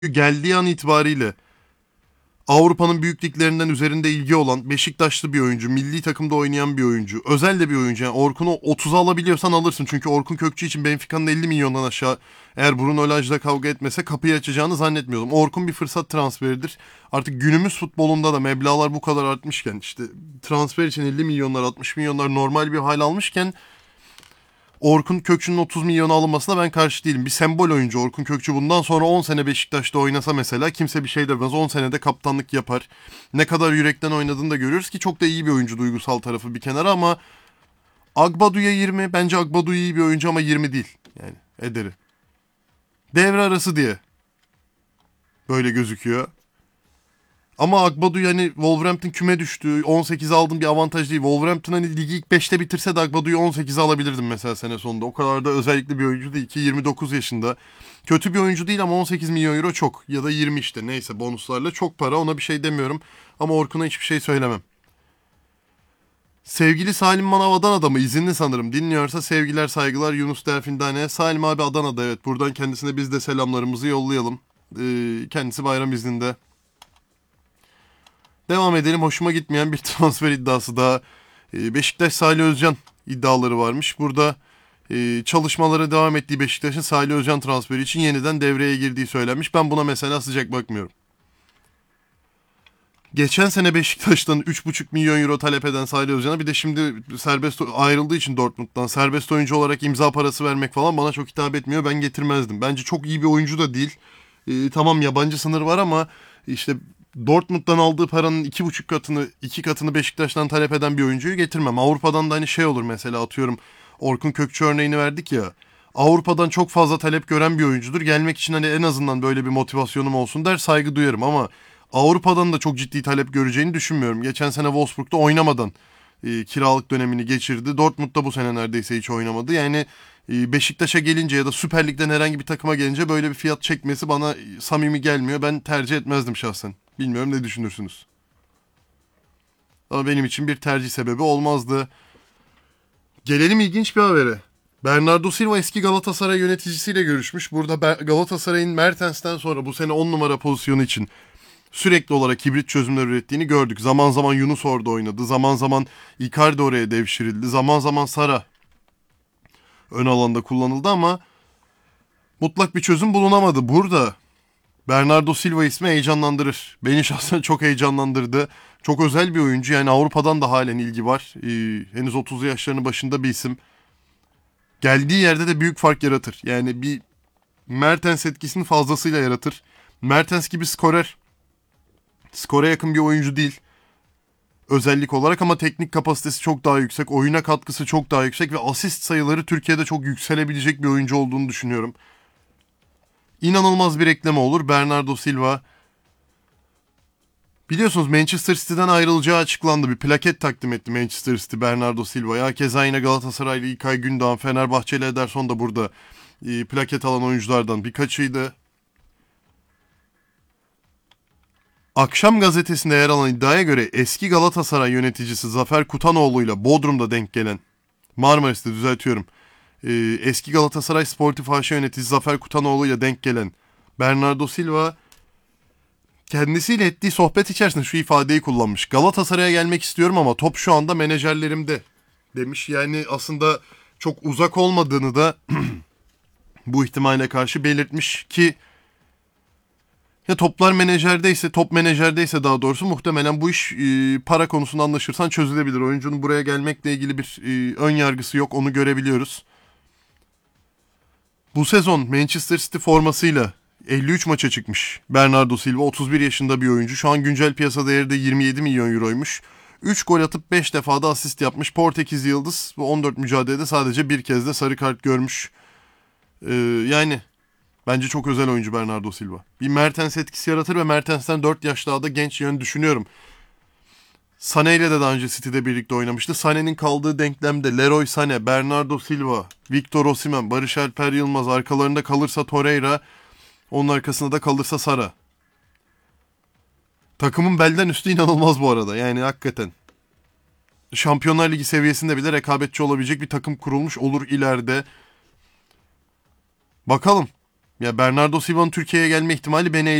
geldiği an itibariyle Avrupa'nın büyük liglerinden üzerinde ilgi olan Beşiktaşlı bir oyuncu, milli takımda oynayan bir oyuncu, özel de bir oyuncu. Yani Orkun'u 30'a alabiliyorsan alırsın. Çünkü Orkun Kökçü için Benfica'nın 50 milyondan aşağı eğer Bruno Lage'la kavga etmese kapıyı açacağını zannetmiyordum. Orkun bir fırsat transferidir. Artık günümüz futbolunda da meblağlar bu kadar artmışken, işte transfer için 50 milyonlar 60 milyonlar normal bir hal almışken Orkun Kökçü'nün 30 milyona alınmasına ben karşı değilim. Bir sembol oyuncu Orkun Kökçü bundan sonra 10 sene Beşiktaş'ta oynasa mesela kimse bir şey demez. 10 senede kaptanlık yapar. Ne kadar yürekten oynadığını da görüyoruz ki çok da iyi bir oyuncu duygusal tarafı bir kenara ama Agbadu'ya 20. Bence Agbadu iyi bir oyuncu ama 20 değil. Yani ederi. Devre arası diye böyle gözüküyor. Ama Agbadu yani Wolverhampton küme düştü. 18 aldım bir avantaj değil. Wolverhampton hani ligi ilk 5'te bitirse de Agbadu'yu 18'e alabilirdim mesela sene sonunda. O kadar da özellikle bir oyuncu değil ki 29 yaşında. Kötü bir oyuncu değil ama 18 milyon euro çok. Ya da 20 işte neyse bonuslarla çok para ona bir şey demiyorum. Ama Orkun'a hiçbir şey söylemem. Sevgili Salim Manav Adana'da mı? İzinli sanırım. Dinliyorsa sevgiler saygılar Yunus Delfindane'ye. Salim abi Adana'da evet. Buradan kendisine biz de selamlarımızı yollayalım. Kendisi bayram izninde. Devam edelim. Hoşuma gitmeyen bir transfer iddiası daha. Beşiktaş Salih Özcan iddiaları varmış. Burada çalışmalara devam ettiği Beşiktaş'ın Salih Özcan transferi için yeniden devreye girdiği söylenmiş. Ben buna mesela sıcak bakmıyorum. Geçen sene Beşiktaş'tan 3,5 milyon euro talep eden Salih Özcan'a bir de şimdi serbest ayrıldığı için Dortmund'dan serbest oyuncu olarak imza parası vermek falan bana çok hitap etmiyor. Ben getirmezdim. Bence çok iyi bir oyuncu da değil. Tamam yabancı sınır var ama işte Dortmund'dan aldığı paranın 2,5 katını 2 katını Beşiktaş'tan talep eden bir oyuncuyu getirmem. Avrupa'dan da hani şey olur mesela atıyorum Orkun Kökçü örneğini verdik ya. Avrupa'dan çok fazla talep gören bir oyuncudur. Gelmek için hani en azından böyle bir motivasyonum olsun der saygı duyarım ama Avrupa'dan da çok ciddi talep göreceğini düşünmüyorum. Geçen sene Wolfsburg'da oynamadan kiralık dönemini geçirdi. Dortmund'da bu sene neredeyse hiç oynamadı. Yani Beşiktaş'a gelince ya da Süper Lig'den herhangi bir takıma gelince böyle bir fiyat çekmesi bana samimi gelmiyor. Ben tercih etmezdim şahsen. Bilmiyorum ne düşünürsünüz. Ama benim için bir tercih sebebi olmazdı. Gelelim ilginç bir habere. Bernardo Silva eski Galatasaray yöneticisiyle görüşmüş. Burada Galatasaray'ın Mertens'ten sonra bu sene 10 numara pozisyonu için sürekli olarak hibrit çözümler ürettiğini gördük. Zaman zaman Yunus orada oynadı. Zaman zaman Icardi oraya devşirildi. Zaman zaman Sara ön alanda kullanıldı ama mutlak bir çözüm bulunamadı. Burada Bernardo Silva ismi heyecanlandırır. Beni şahsen çok heyecanlandırdı. Çok özel bir oyuncu. Yani Avrupa'dan da halen ilgi var. Henüz 30 yaşlarının başında bir isim. Geldiği yerde de büyük fark yaratır. Yani bir Mertens etkisini fazlasıyla yaratır. Mertens gibi skorer. Skora yakın bir oyuncu değil. Özellik olarak ama teknik kapasitesi çok daha yüksek. Oyuna katkısı çok daha yüksek ve asist sayıları Türkiye'de çok yükselebilecek bir oyuncu olduğunu düşünüyorum. İnanılmaz bir ekleme olur. Bernardo Silva. Biliyorsunuz Manchester City'den ayrılacağı açıklandı. Bir plaket takdim etti Manchester City Bernardo Silva'ya. Keza yine Galatasaraylı İlkay Gündoğan, Fenerbahçeli Ederson da burada plaket alan oyunculardan birkaçıydı. Akşam gazetesinde yer alan iddiaya göre eski Galatasaray yöneticisi Zafer Kutanoğlu ile Bodrum'da denk gelen Marmaris'te düzeltiyorum. Eski Galatasaray Sportif AŞ yöneticisi Zafer Kutanoğlu ile denk gelen Bernardo Silva kendisiyle ettiği sohbet içerisinde şu ifadeyi kullanmış. Galatasaray'a gelmek istiyorum ama top şu anda menajerlerimde demiş. Yani aslında çok uzak olmadığını da bu ihtimale karşı belirtmiş ki ya toplar menajerdeyse, top menajerdeyse daha doğrusu muhtemelen bu iş para konusunda anlaşırsan çözülebilir. Oyuncunun buraya gelmekle ilgili bir ön yargısı yok, onu görebiliyoruz. Bu sezon Manchester City formasıyla 53 maça çıkmış. Bernardo Silva 31 yaşında bir oyuncu. Şu an güncel piyasa değeri de 27 milyon euroymuş. 3 gol atıp 5 defada asist yapmış. Portekiz Yıldız bu 14 mücadelede sadece bir kez de sarı kart görmüş. Yani bence çok özel oyuncu Bernardo Silva. Bir Mertens etkisi yaratır ve Mertens'ten 4 yaş daha da genç yönü düşünüyorum. Sané ile de daha önce City'de birlikte oynamıştı. Sané'nin kaldığı denklemde Leroy Sané, Bernardo Silva, Victor Osimhen, Barış Alper Yılmaz, arkalarında kalırsa Torreira, onun arkasında da kalırsa Sara. Takımın belden üstü inanılmaz bu arada. Yani hakikaten. Şampiyonlar Ligi seviyesinde bile rekabetçi olabilecek bir takım kurulmuş olur ileride. Bakalım. Ya Bernardo Silva'nın Türkiye'ye gelme ihtimali beni